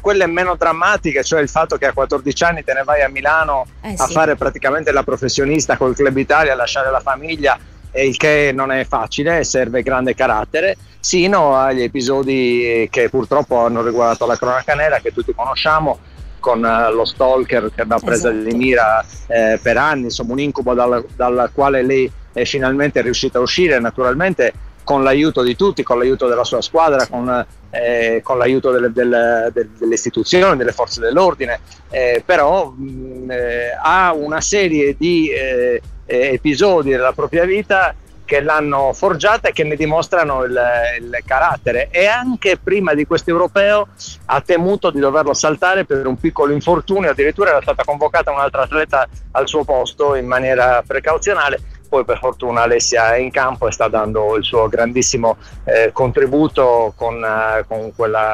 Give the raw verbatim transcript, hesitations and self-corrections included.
quelle meno drammatiche, cioè il fatto che a quattordici anni te ne vai a Milano Eh, a sì. fare praticamente la professionista col Club Italia, a lasciare la famiglia, e il che non è facile, serve grande carattere, sino agli episodi che purtroppo hanno riguardato la cronaca nera, che tutti conosciamo, con uh, lo stalker che l'ha presa Esatto. di mira eh, per anni, insomma un incubo dal, dal quale lei è finalmente riuscita a uscire, naturalmente con l'aiuto di tutti, con l'aiuto della sua squadra, con, eh, con l'aiuto delle, delle, delle istituzioni, delle forze dell'ordine, eh, però mh, eh, ha una serie di eh, episodi della propria vita che l'hanno forgiata e che ne dimostrano il, il carattere, e anche prima di questo europeo ha temuto di doverlo saltare per un piccolo infortunio, addirittura era stata convocata un'altra atleta al suo posto in maniera precauzionale, poi per fortuna Alessia è in campo e sta dando il suo grandissimo eh, contributo con, eh, con quella